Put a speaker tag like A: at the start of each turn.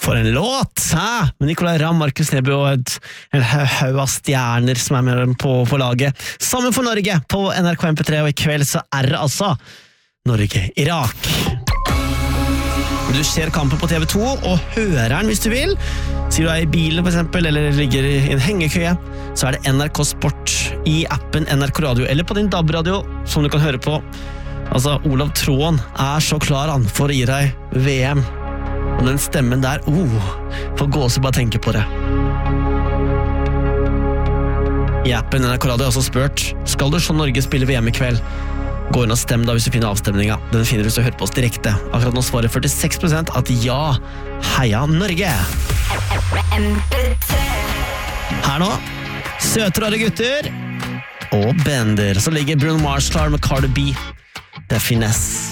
A: For en låt, hæ? Med Nicolai Ramm, Markus Neby og en haug av stjerner som med på laget. Sammen for Norge på NRK MP3, og i kveld så det altså Norge-Irak. Du ser kampen på TV2 og hører den hvis du vil. Sier du i bilen for eksempel, eller ligger i en hengekøye, så det NRK Sport i appen NRK Radio, eller på din DAB-radio, som du kan høre på. Altså, Olav Tråen så klar han for å gi deg VM. Og den stemmen der, får gåse bare tenke på det. I appen NRK Radio har også spurt, skal du se Norge spille VM i kveld? Gå inn og stem da hvis du finner avstemninga. Den finner du hvis du hører på oss direkte. Akkurat nå svarer 46% at ja, heia Norge! Her nå, søte rare gutter og bender. Så ligger Bruno Mars klar med Cardi B. Det finesse.